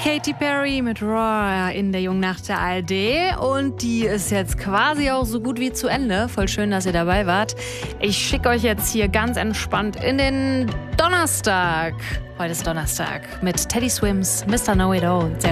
Katy Perry mit Roar in der Jungen Nacht der ARD. Und die ist jetzt quasi auch so gut wie zu Ende. Voll schön, dass ihr dabei wart. Ich schicke euch jetzt hier ganz entspannt in den Donnerstag. Heute ist Donnerstag mit Teddy Swims, Mr. Know It All. Sehr